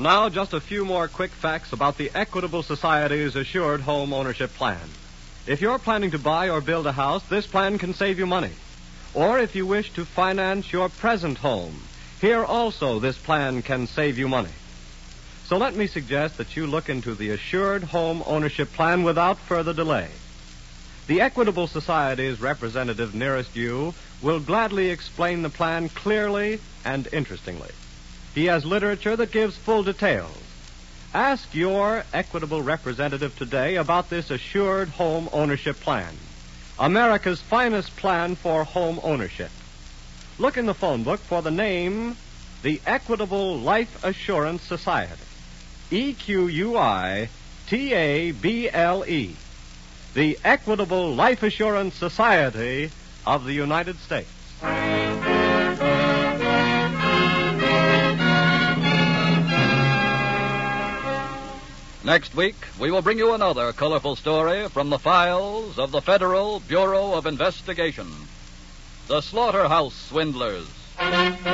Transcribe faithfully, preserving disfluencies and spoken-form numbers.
now, just a few more quick facts about the Equitable Society's Assured Home Ownership Plan. If you're planning to buy or build a house, this plan can save you money. Or if you wish to finance your present home, here also this plan can save you money. So let me suggest that you look into the Assured Home Ownership Plan without further delay. The Equitable Society's representative nearest you will gladly explain the plan clearly and interestingly. He has literature that gives full details. Ask your Equitable representative today about this Assured Home Ownership Plan, America's finest plan for home ownership. Look in the phone book for the name, the Equitable Life Assurance Society. E Q U I T A B L E. The Equitable Life Assurance Society of the United States. Next week, we will bring you another colorful story from the files of the Federal Bureau of Investigation. The Slaughterhouse Swindlers.